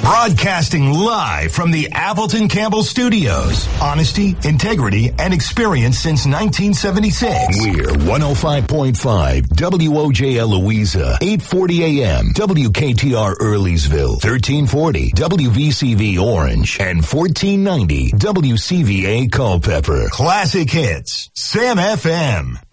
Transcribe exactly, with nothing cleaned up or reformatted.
Broadcasting live from the Appleton Campbell Studios. Honesty, integrity, and experience since nineteen seventy-six. We're one oh five point five W O J L Louisa, eight forty a.m. W K T R Earlysville, thirteen forty W V C V Orange, and fourteen ninety W C V A Culpeper. Classic hits. Sam F M.